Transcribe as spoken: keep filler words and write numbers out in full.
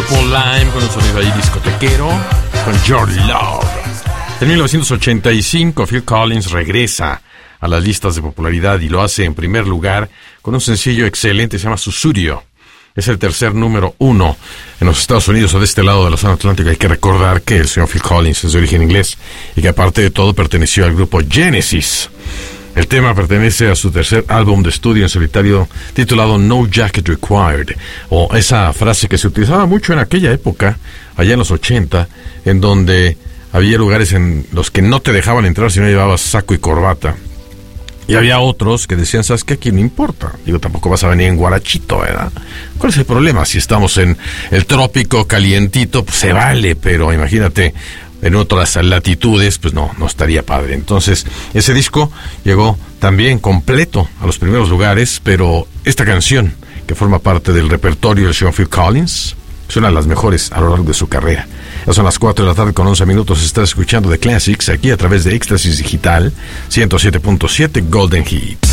Purple Line con un sonido ahí discotequero, con Your Love. En mil novecientos ochenta y cinco, Phil Collins regresa a las listas de popularidad y lo hace en primer lugar con un sencillo excelente, se llama Sussudio. Es el tercer número uno en los Estados Unidos o de este lado del Océano Atlántico. Hay que recordar que el señor Phil Collins es de origen inglés y que aparte de todo perteneció al grupo Genesis. El tema pertenece a su tercer álbum de estudio en solitario titulado No Jacket Required, o esa frase que se utilizaba mucho en aquella época, allá en los ochenta, en donde había lugares en los que no te dejaban entrar si no llevabas saco y corbata. Y había otros que decían, ¿sabes qué? Aquí no importa. Digo, tampoco vas a venir en guarachito, ¿verdad? ¿Cuál es el problema? Si estamos en el trópico calientito, pues se vale, pero imagínate, en otras latitudes, pues no, no estaría padre. Entonces, ese disco llegó también completo a los primeros lugares, pero esta canción, que forma parte del repertorio del señor Phil Collins, es una de las mejores a lo largo de su carrera. Ya son las cuatro de la tarde con once minutos. Estás escuchando The Classics aquí a través de Éxtasis Digital ciento siete punto siete Golden Hits.